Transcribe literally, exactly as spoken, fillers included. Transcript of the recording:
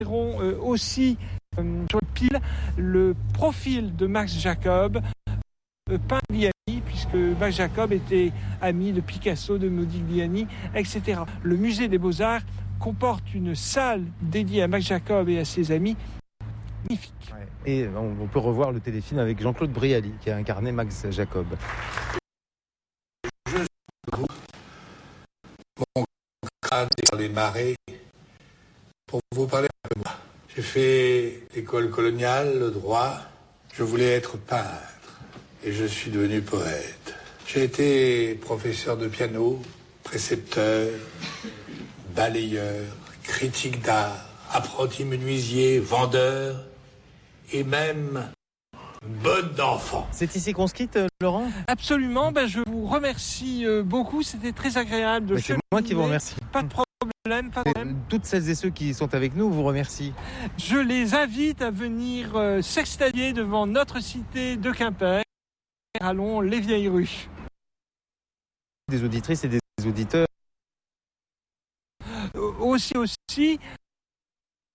verrons euh, aussi euh, sur le pile le profil de Max Jacob, euh, peint Modigliani, puisque Max Jacob était ami de Picasso, de Modigliani, et cetera. Le musée des Beaux-Arts comporte une salle dédiée à Max Jacob et à ses amis, magnifique. Ouais. Et on peut revoir le téléfilm avec Jean-Claude Brialy, qui a incarné Max Jacob. Je mon crâne dans les marais pour vous parler un peu de moi. J'ai fait l'école coloniale, le droit. Je voulais être peintre et je suis devenu poète. J'ai été professeur de piano, précepteur, balayeur, critique d'art, apprenti menuisier, vendeur et même bonne d'enfant. C'est ici qu'on se quitte, Laurent ? Absolument, ben je vous remercie euh, beaucoup, c'était très agréable de Mais c'est moi qui vous remercie. Pas de problème, pas de problème. Toutes celles et ceux qui sont avec nous vous remercient. Je les invite à venir euh, s'extasier devant notre cité de Quimper. Allons les vieilles rues. Des auditrices et des auditeurs. Euh, aussi, aussi,